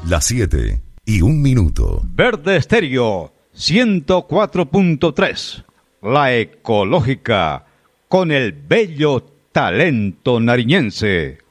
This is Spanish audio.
Las 7:01. Verde Estéreo 104.3. La Ecológica, con el bello talento nariñense.